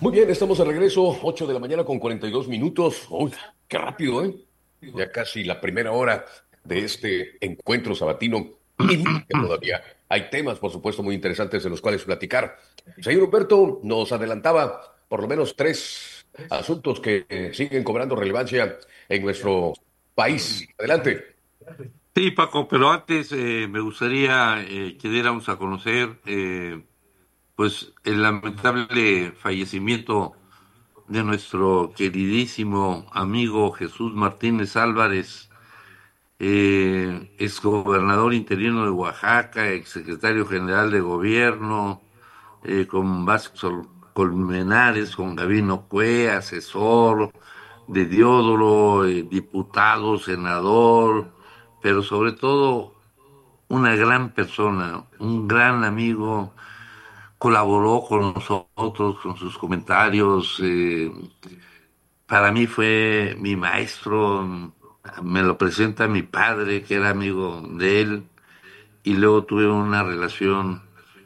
Muy bien, estamos de regreso, 8 de la mañana con 42 minutos. Uy, qué rápido, ¿eh? Ya casi la primera hora de este encuentro sabatino. Y mira que todavía hay temas, por supuesto, muy interesantes de los cuales platicar. Señor Humberto nos adelantaba por lo menos tres asuntos que siguen cobrando relevancia en nuestro país. Adelante. Sí, Paco, pero antes me gustaría que diéramos a conocer pues el lamentable fallecimiento de nuestro queridísimo amigo Jesús Martínez Álvarez, exgobernador interino de Oaxaca, exsecretario general de gobierno, con Vázquez Colmenares, con Gabino Cue, asesor de Diodoro, diputado, senador, pero sobre todo una gran persona, un gran amigo, colaboró con nosotros, con sus comentarios. Para mí fue mi maestro, me lo presenta mi padre, que era amigo de él, y luego tuve una relación,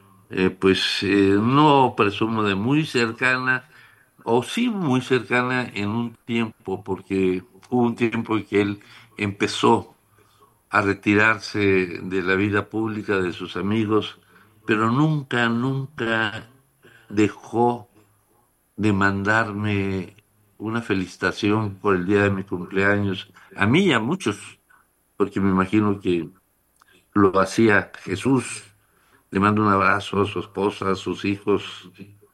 no presumo de muy cercana, o sí muy cercana en un tiempo, porque hubo un tiempo en que él empezó a retirarse de la vida pública de sus amigos, pero nunca, nunca dejó de mandarme una felicitación por el día de mi cumpleaños, a mí y a muchos, porque me imagino que lo hacía Jesús. Le mando un abrazo a su esposa, a sus hijos.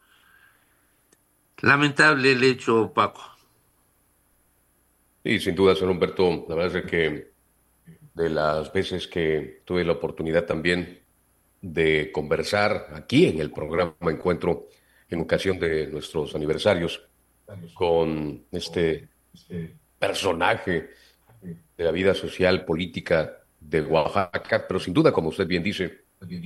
Lamentable el hecho, Paco. Y sin duda, señor Humberto, la verdad es que de las veces que tuve la oportunidad también de conversar aquí en el programa Encuentro en ocasión de nuestros aniversarios con este personaje de la vida social, política de Oaxaca, pero sin duda, como usted bien dice,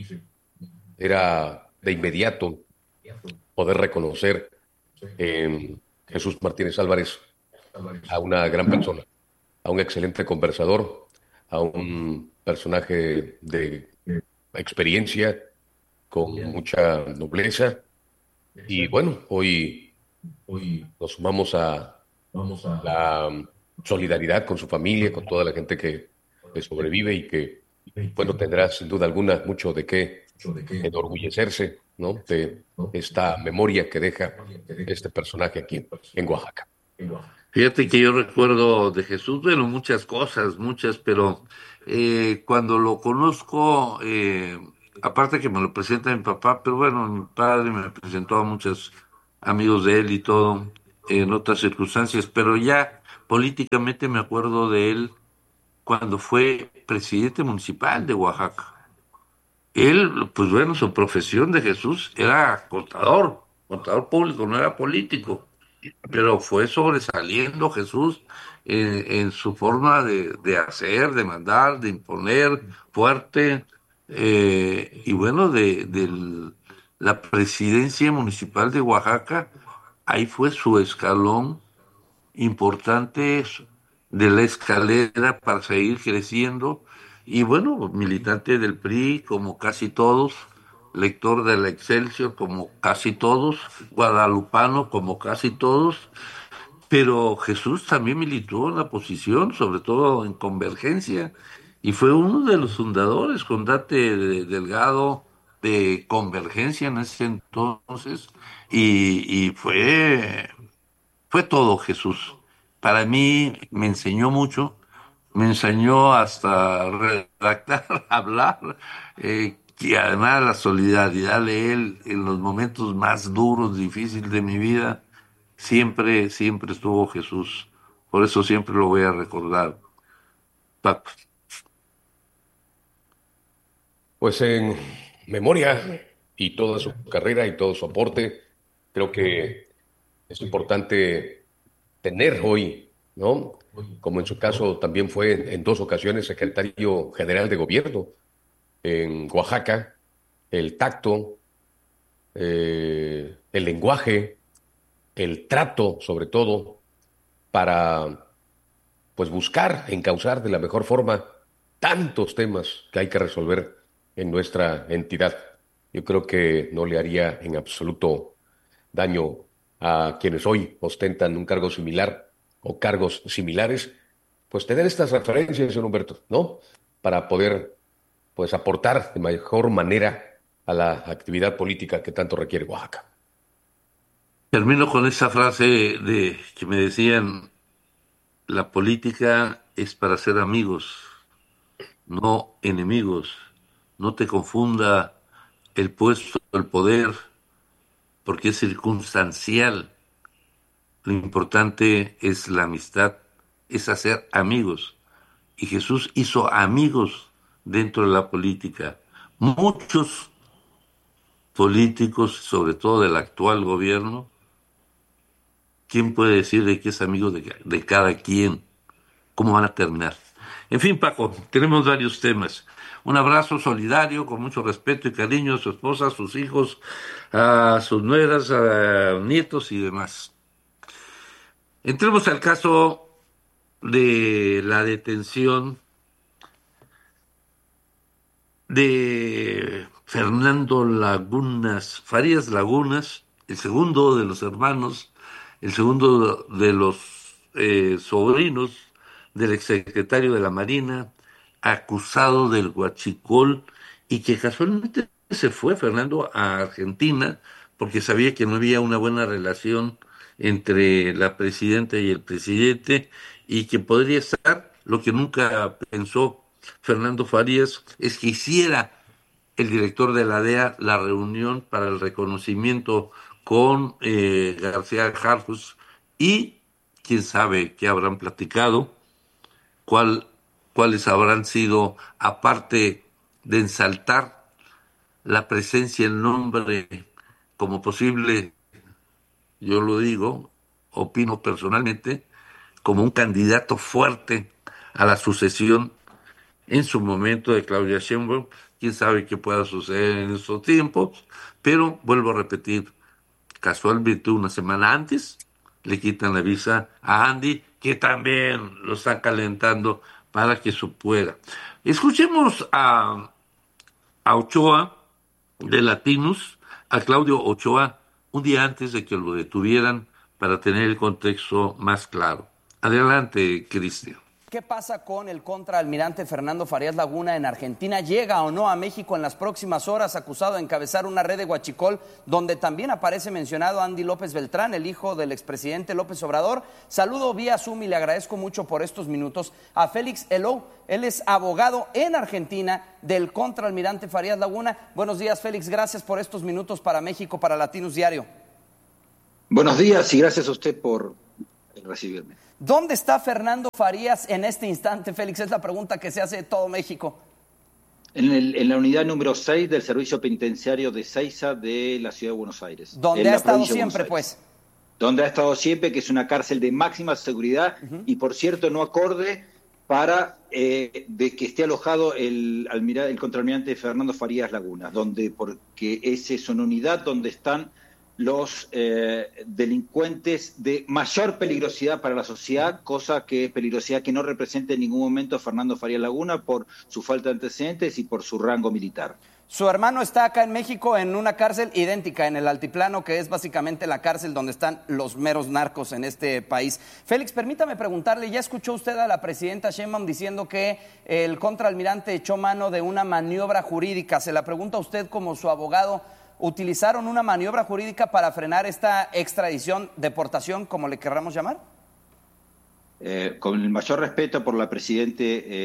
era de inmediato poder reconocer en Jesús Martínez Álvarez a una gran persona, a un excelente conversador, a un personaje de experiencia, con mucha nobleza. Y bueno, hoy nos sumamos a la solidaridad con su familia, con toda la gente que le sobrevive y que, bueno, tendrá sin duda alguna mucho de qué enorgullecerse, ¿no? De esta memoria que deja este personaje aquí en Oaxaca. Fíjate que yo recuerdo de Jesús, bueno, muchas cosas, muchas, pero cuando lo conozco, aparte que me lo presenta mi papá, pero bueno, mi padre me presentó a muchos amigos de él y todo, en otras circunstancias, pero ya políticamente me acuerdo de él cuando fue presidente municipal de Oaxaca. Él, pues bueno, su profesión de Jesús era contador, contador público, no era político, pero fue sobresaliendo Jesús en su forma de hacer, de mandar, de imponer, fuerte, y bueno, la presidencia municipal de Oaxaca, ahí fue su escalón importante de la escalera para seguir creciendo. Y bueno, militante del PRI, como casi todos, lector de la Excelsior, como casi todos, guadalupano, como casi todos, pero Jesús también militó en la oposición, sobre todo en Convergencia, y fue uno de los fundadores, con Dante Delgado, de Convergencia en ese entonces, y fue todo Jesús. Para mí me enseñó mucho, me enseñó hasta redactar, hablar, y además la solidaridad de él en los momentos más duros, difíciles de mi vida, siempre, siempre estuvo Jesús. Por eso siempre lo voy a recordar, Paco. Pues en memoria y toda su carrera y todo su aporte, creo que es importante tener hoy, ¿no? Como en su caso también fue en dos ocasiones secretario general de gobierno en Oaxaca, el tacto, el lenguaje, el trato, sobre todo, para pues buscar encauzar de la mejor forma tantos temas que hay que resolver en nuestra entidad. Yo creo que no le haría en absoluto daño a quienes hoy ostentan un cargo similar o cargos similares, pues tener estas referencias, señor Humberto, ¿no? Para poder, pues, aportar de mejor manera a la actividad política que tanto requiere Oaxaca. Termino con esa frase de que me decían, la política es para ser amigos, no enemigos. No te confunda el puesto, el poder, porque es circunstancial. Lo importante es la amistad, es hacer amigos. Y Jesús hizo amigos dentro de la política. Muchos políticos, sobre todo del actual gobierno, ¿quién puede decir de que es amigo de cada quien? ¿Cómo van a terminar? En fin, Paco, tenemos varios temas. Un abrazo solidario, con mucho respeto y cariño a su esposa, a sus hijos, a sus nueras, a nietos y demás. Entremos al caso de la detención de Fernando Lagunas, Farías Lagunas, el segundo de los hermanos, el segundo de los sobrinos del exsecretario de la Marina, acusado del huachicol, y que casualmente se fue Fernando a Argentina porque sabía que no había una buena relación entre la presidenta y el presidente, y que podría estar, lo que nunca pensó Fernando Farías, es que hiciera el director de la DEA la reunión para el reconocimiento con García Harfuch, y quién sabe qué habrán platicado, cuáles habrán sido, aparte de ensaltar la presencia, el nombre como posible, yo lo digo, opino personalmente, como un candidato fuerte a la sucesión en su momento de Claudia Sheinbaum. Quién sabe qué pueda suceder en estos tiempos, pero vuelvo a repetir, casualmente una semana antes le quitan la visa a Andy, que también lo está calentando para que se pueda. Escuchemos a Ochoa de Latinos, a Claudio Ochoa, un día antes de que lo detuvieran, para tener el contexto más claro. Adelante, Cristian. ¿Qué pasa con el contraalmirante Fernando Farías Laguna en Argentina? ¿Llega o no a México en las próximas horas, acusado de encabezar una red de huachicol donde también aparece mencionado Andy López Beltrán, el hijo del expresidente López Obrador? Saludo vía Zoom y le agradezco mucho por estos minutos a Félix Elou. Él es abogado en Argentina del contraalmirante Farías Laguna. Buenos días, Félix. Gracias por estos minutos para México, para Latinos Diario. Buenos días y gracias a usted por recibirme. ¿Dónde está Fernando Farías en este instante, Félix? Es la pregunta que se hace de todo México. En la unidad número 6 del Servicio Penitenciario de Seiza de la Ciudad de Buenos Aires. Donde ha estado siempre, pues. Donde ha estado siempre, que es una cárcel de máxima seguridad y, por cierto, no acorde para de que esté alojado el contraalmirante Fernando Farías Laguna, porque es una unidad donde están los delincuentes de mayor peligrosidad para la sociedad, peligrosidad que no representa en ningún momento a Fernando Farías Laguna por su falta de antecedentes y por su rango militar. Su hermano está acá en México en una cárcel idéntica en el Altiplano, que es básicamente la cárcel donde están los meros narcos en este país. Félix, permítame preguntarle, ¿ya escuchó usted a la presidenta Sheinbaum diciendo que el contraalmirante echó mano de una maniobra jurídica? Se la pregunta a usted como su abogado. ¿Utilizaron una maniobra jurídica para frenar esta extradición, deportación, como le querramos llamar? Con el mayor respeto por la presidenta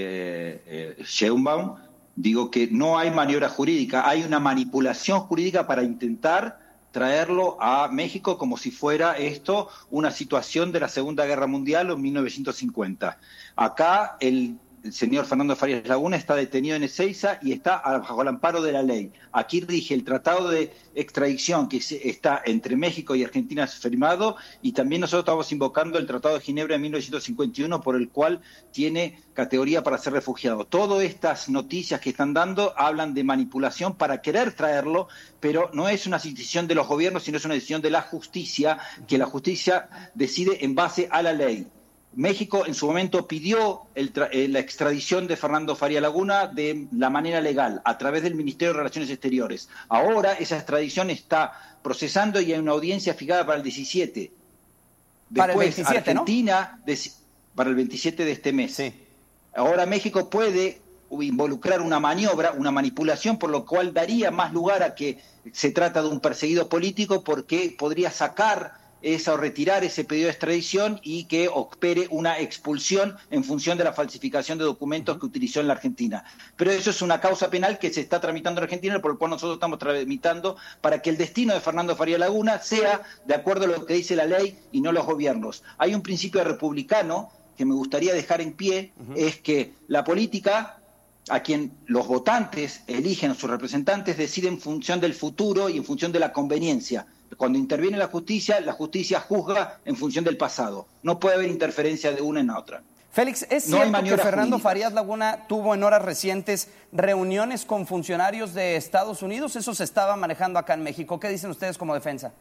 Sheinbaum, digo que no hay maniobra jurídica, hay una manipulación jurídica para intentar traerlo a México como si fuera esto una situación de la Segunda Guerra Mundial o 1950. Acá el señor Fernando Farías Laguna está detenido en Ezeiza y está bajo el amparo de la ley. Aquí rige el tratado de extradición que está entre México y Argentina firmado, y también nosotros estamos invocando el Tratado de Ginebra de 1951, por el cual tiene categoría para ser refugiado. Todas estas noticias que están dando hablan de manipulación para querer traerlo, pero no es una decisión de los gobiernos, sino es una decisión de la justicia, que la justicia decide en base a la ley. México en su momento pidió la extradición de Fernando Farías Laguna de la manera legal, a través del Ministerio de Relaciones Exteriores. Ahora esa extradición está procesando y hay una audiencia fijada para el 17. Para Después, el 27, Argentina, ¿no? Para el 27 de este mes. Sí. Ahora México puede involucrar una maniobra, una manipulación, por lo cual daría más lugar a que se trata de un perseguido político, porque podría sacar o retirar ese pedido de extradición y que opere una expulsión en función de la falsificación de documentos que utilizó en la Argentina. Pero eso es una causa penal que se está tramitando en Argentina, por lo cual nosotros estamos tramitando para que el destino de Fernando Farías Laguna sea de acuerdo a lo que dice la ley y no los gobiernos. Hay un principio republicano que me gustaría dejar en pie, es que la política, a quien los votantes eligen a sus representantes, decide en función del futuro y en función de la conveniencia. Cuando interviene la justicia juzga en función del pasado. No puede haber interferencia de una en la otra. Félix, ¿es cierto que Fernando Farías Laguna tuvo en horas recientes reuniones con funcionarios de Estados Unidos? Eso se estaba manejando acá en México. ¿Qué dicen ustedes como defensa?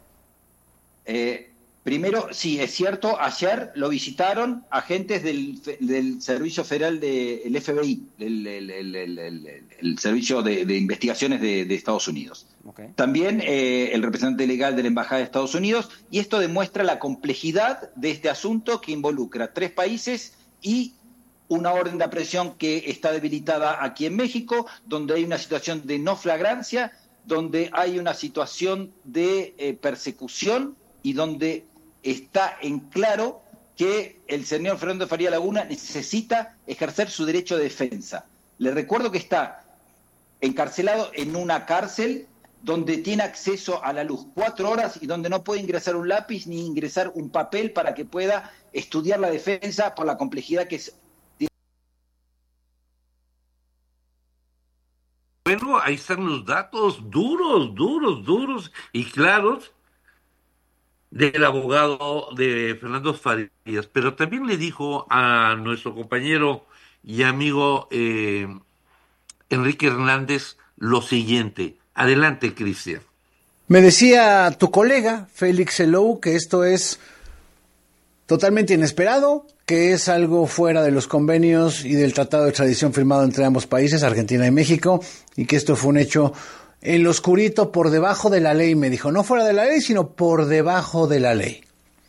Primero, sí, es cierto, ayer lo visitaron agentes del Servicio Federal del FBI, el Servicio de Investigaciones de Estados Unidos. Okay. También el representante legal de la Embajada de Estados Unidos, y esto demuestra la complejidad de este asunto que involucra 3 países y una orden de aprehensión que está debilitada aquí en México, donde hay una situación de no flagrancia, donde hay una situación de persecución y donde está en claro que el señor Fernando Farías Laguna necesita ejercer su derecho de defensa. Le recuerdo que está encarcelado en una cárcel donde tiene acceso a la luz 4 horas y donde no puede ingresar un lápiz ni ingresar un papel para que pueda estudiar la defensa por la complejidad que es. Bueno, ahí están los datos duros y claros del abogado de Fernando Farías, pero también le dijo a nuestro compañero y amigo Enrique Hernández lo siguiente. Adelante, Cristian. Me decía tu colega, Félix Elou, que esto es totalmente inesperado, que es algo fuera de los convenios y del tratado de extradición firmado entre ambos países, Argentina y México, y que esto fue un hecho en lo oscurito, por debajo de la ley, me dijo. No fuera de la ley, sino por debajo de la ley.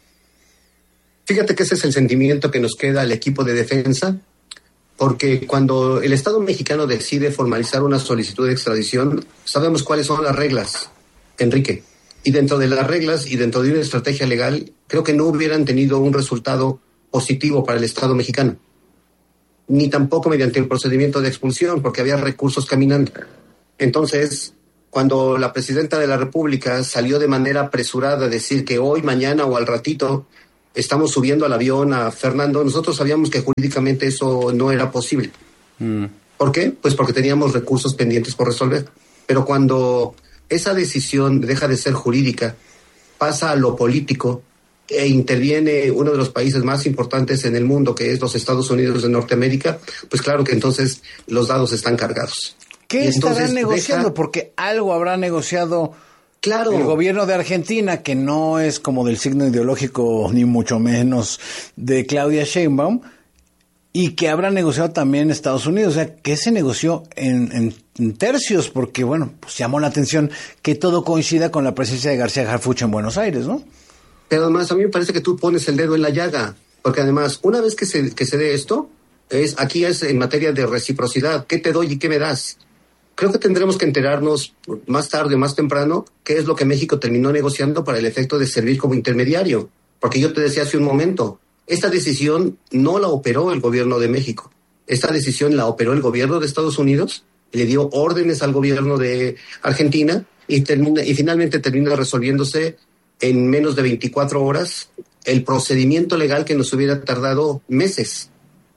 Fíjate que ese es el sentimiento que nos queda al equipo de defensa, porque cuando el Estado mexicano decide formalizar una solicitud de extradición, sabemos cuáles son las reglas, Enrique. Y dentro de las reglas y dentro de una estrategia legal, creo que no hubieran tenido un resultado positivo para el Estado mexicano. Ni tampoco mediante el procedimiento de expulsión, porque había recursos caminando. Entonces, cuando la presidenta de la República salió de manera apresurada a decir que hoy, mañana o al ratito estamos subiendo al avión a Fernando, nosotros sabíamos que jurídicamente eso no era posible. ¿Por qué? Pues porque teníamos recursos pendientes por resolver. Pero cuando esa decisión deja de ser jurídica, pasa a lo político e interviene uno de los países más importantes en el mundo, que es los Estados Unidos de Norteamérica, pues claro que entonces los dados están cargados. ¿Qué estarán negociando? Porque algo habrá negociado el gobierno de Argentina, que no es como del signo ideológico, ni mucho menos de Claudia Sheinbaum, y que habrá negociado también Estados Unidos. O sea, que se negoció en tercios, porque, bueno, pues llamó la atención que todo coincida con la presencia de García Harfuch en Buenos Aires, ¿no? Pero además a mí me parece que tú pones el dedo en la llaga, porque además, una vez que se dé esto, aquí es en materia de reciprocidad. ¿Qué te doy y qué me das? Creo que tendremos que enterarnos más tarde o más temprano qué es lo que México terminó negociando para el efecto de servir como intermediario. Porque yo te decía hace un momento, esta decisión no la operó el gobierno de México. Esta decisión la operó el gobierno de Estados Unidos, le dio órdenes al gobierno de Argentina y finalmente termina resolviéndose en menos de 24 horas el procedimiento legal que nos hubiera tardado meses.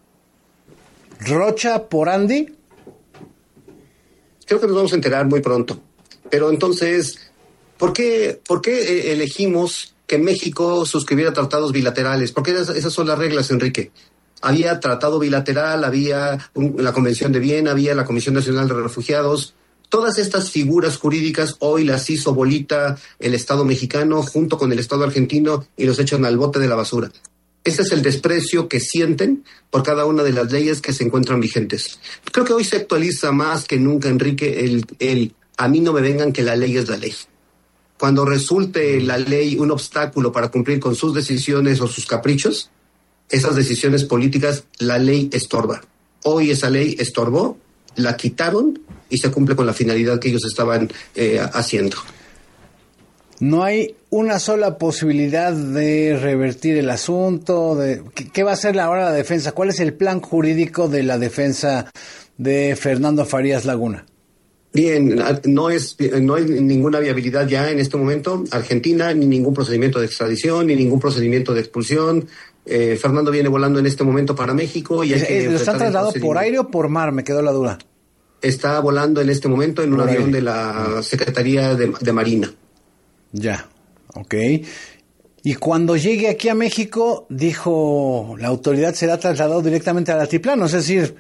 ¿Rocha por Andy? Creo que nos vamos a enterar muy pronto. Pero entonces, ¿por qué elegimos que México suscribiera tratados bilaterales? Porque esas son las reglas, Enrique. Había tratado bilateral, había la Convención de Viena, había la Comisión Nacional de Refugiados. Todas estas figuras jurídicas hoy las hizo bolita el Estado mexicano junto con el Estado argentino y los echan al bote de la basura. Ese es el desprecio que sienten por cada una de las leyes que se encuentran vigentes. Creo que hoy se actualiza más que nunca, Enrique, el a mí no me vengan que la ley es la ley. Cuando resulte la ley un obstáculo para cumplir con sus decisiones o sus caprichos, esas decisiones políticas, la ley estorba. Hoy esa ley estorbó, la quitaron y se cumple con la finalidad que ellos estaban haciendo. No hay una sola posibilidad de revertir el asunto. ¿Qué va a hacer ahora la defensa? ¿Cuál es el plan jurídico de la defensa de Fernando Farías Laguna? Bien, no hay ninguna viabilidad ya en este momento. Argentina, ni ningún procedimiento de extradición, ni ningún procedimiento de expulsión. Fernando viene volando en este momento para México. Y ¿Lo están trasladando por aire o por mar? Me quedó la duda. Está volando en este momento en un avión de la Secretaría de Marina. Ya, ok. Y cuando llegue aquí a México, dijo la autoridad, será trasladado directamente al altiplano, es decir...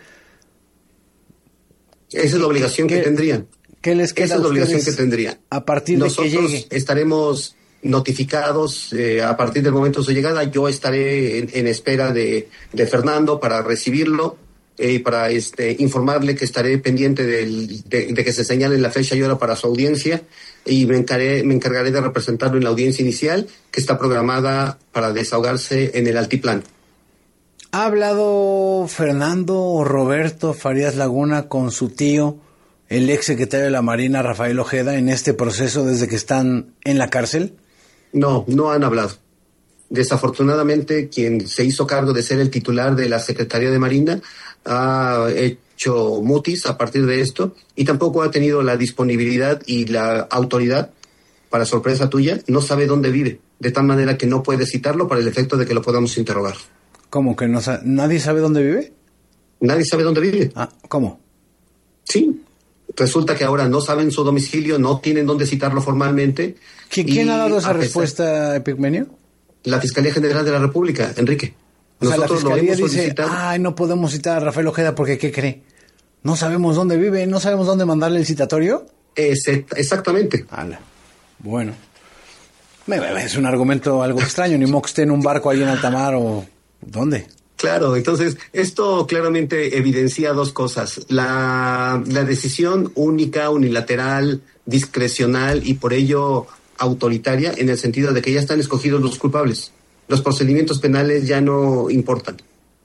Esa es la obligación que tendrían. ¿Qué les queda? Esa es la obligación que tendrían. A partir de que llegue. Nosotros estaremos notificados a partir del momento de su llegada. Yo estaré en espera de Fernando para recibirlo y para informarle que estaré pendiente de que se señale la fecha y hora para su audiencia, y me encargaré de representarlo en la audiencia inicial que está programada para desahogarse en el altiplano. ¿Ha hablado Fernando o Roberto Farías Laguna con su tío, el ex secretario de la Marina, Rafael Ojeda, en este proceso desde que están en la cárcel? No han hablado. Desafortunadamente, quien se hizo cargo de ser el titular de la Secretaría de Marina ha hecho mutis a partir de esto, y tampoco ha tenido la disponibilidad y la autoridad, para sorpresa tuya, no sabe dónde vive, de tal manera que no puede citarlo para el efecto de que lo podamos interrogar. ¿Cómo que nadie sabe dónde vive? Nadie sabe dónde vive. ¿Cómo? Sí, resulta que ahora no saben su domicilio, no tienen dónde citarlo formalmente. ¿Quién ha dado esa respuesta, Epigmenio? La Fiscalía General de la República, Enrique. Nosotros la Fiscalía dice, no podemos citar a Rafael Ojeda porque, ¿qué cree? No sabemos dónde vive, no sabemos dónde mandarle el citatorio. Exactamente. Bueno, es un argumento algo extraño, ni modo que esté en un barco ahí en alta mar o... ¿Dónde? Claro, entonces esto claramente evidencia dos cosas. La decisión única, unilateral, discrecional y por ello autoritaria, en el sentido de que ya están escogidos los culpables. Los procedimientos penales ya no importan.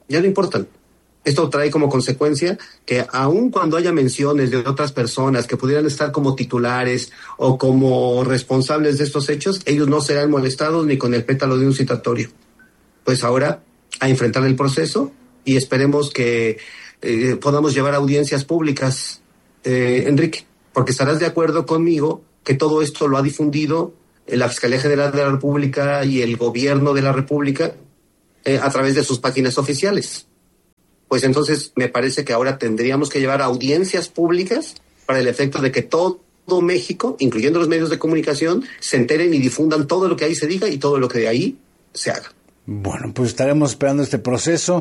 Esto trae como consecuencia que aun cuando haya menciones de otras personas que pudieran estar como titulares o como responsables de estos hechos, ellos no serán molestados ni con el pétalo de un citatorio. Pues ahora a enfrentar el proceso y esperemos que podamos llevar audiencias públicas, Enrique, porque estarás de acuerdo conmigo que todo esto lo ha difundido la Fiscalía General de la República y el Gobierno de la República a través de sus páginas oficiales. Pues entonces me parece que ahora tendríamos que llevar audiencias públicas para el efecto de que todo México, incluyendo los medios de comunicación, se enteren y difundan todo lo que ahí se diga y todo lo que de ahí se haga. Bueno, pues estaremos esperando este proceso.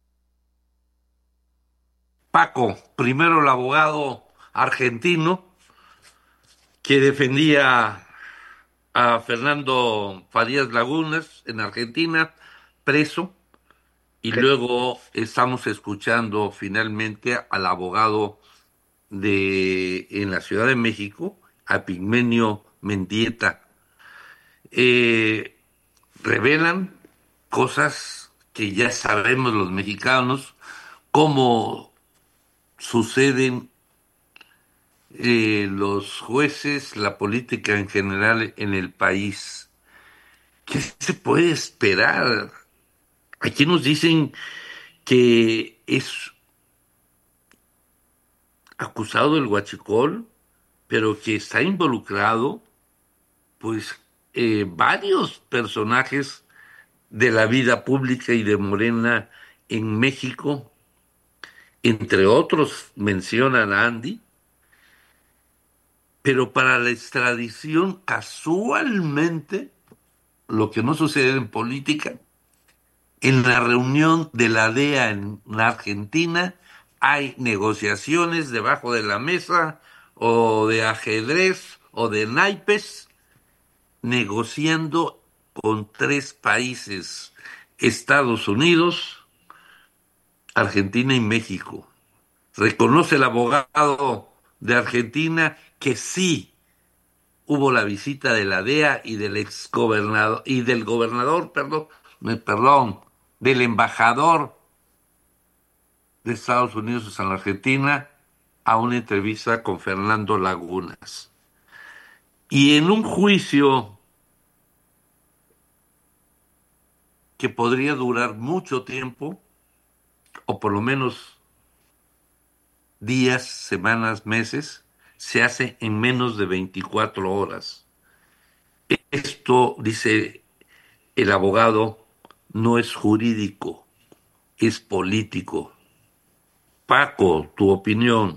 Paco, primero el abogado argentino que defendía a Fernando Farías Laguna en Argentina, preso, y luego estamos escuchando finalmente al abogado en la Ciudad de México, a Epigmenio Mendieta. Revelan cosas que ya sabemos los mexicanos, cómo suceden los jueces, la política en general en el país. ¿Qué se puede esperar? Aquí nos dicen que es acusado del huachicol, pero que está involucrado, pues, varios personajes de la vida pública y de Morena en México. Entre otros mencionan a Andy, pero para la extradición, casualmente, lo que no sucede en política, en la reunión de la DEA en la Argentina hay negociaciones debajo de la mesa o de ajedrez o de naipes, negociando con 3 países, Estados Unidos, Argentina y México. Reconoce el abogado de Argentina que sí hubo la visita de la DEA y del exgobernador y del gobernador, del embajador de Estados Unidos en la Argentina a una entrevista con Fernando Lagunas. Y en un juicio que podría durar mucho tiempo, o por lo menos días, semanas, meses, se hace en menos de 24 horas. Esto, dice el abogado, no es jurídico, es político. Paco, tu opinión.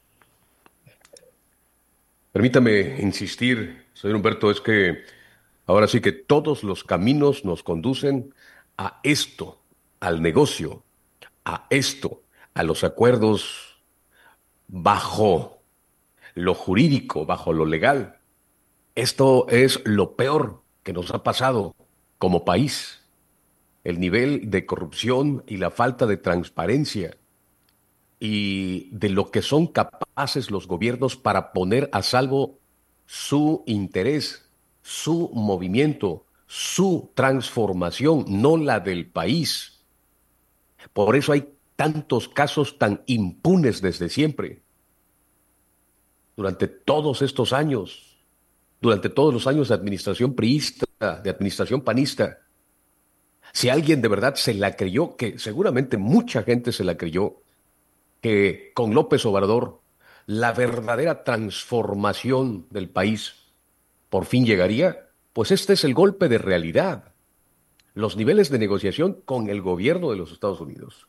Permítame insistir, señor Humberto, es que ahora sí que todos los caminos nos conducen a esto, al negocio, a esto, a los acuerdos bajo lo jurídico, bajo lo legal. Esto es lo peor que nos ha pasado como país. El nivel de corrupción y la falta de transparencia y de lo que son capaces los gobiernos para poner a salvo su interés, su movimiento, su transformación, no la del país. Por eso hay tantos casos tan impunes desde siempre. Durante todos estos años, durante todos los años de administración priista, de administración panista, si alguien de verdad se la creyó, que seguramente mucha gente se la creyó, que con López Obrador la verdadera transformación del país por fin llegaría, pues este es el golpe de realidad. Los niveles de negociación con el gobierno de los Estados Unidos.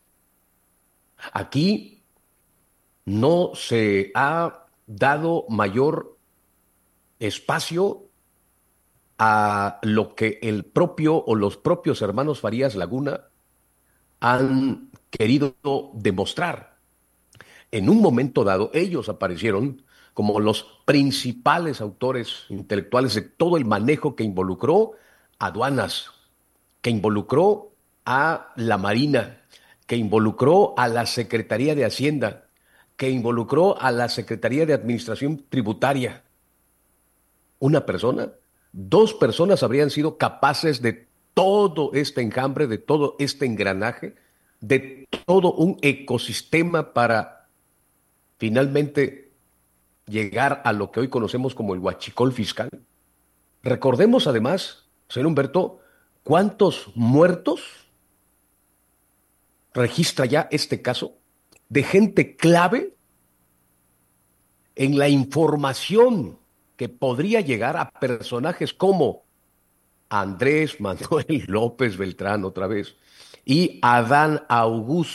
Aquí no se ha dado mayor espacio a lo que el propio o los propios hermanos Farías Laguna han querido demostrar. En un momento dado, ellos aparecieron como los principales autores intelectuales de todo el manejo que involucró aduanas, que involucró a la Marina, que involucró a la Secretaría de Hacienda, que involucró a la Secretaría de Administración Tributaria. Una persona, dos personas habrían sido capaces de todo este enjambre, de todo este engranaje, de todo un ecosistema para finalmente llegar a lo que hoy conocemos como el huachicol fiscal. Recordemos además, señor Humberto, cuántos muertos registra ya este caso de gente clave en la información que podría llegar a personajes como Andrés Manuel López Beltrán otra vez y Adán Augusto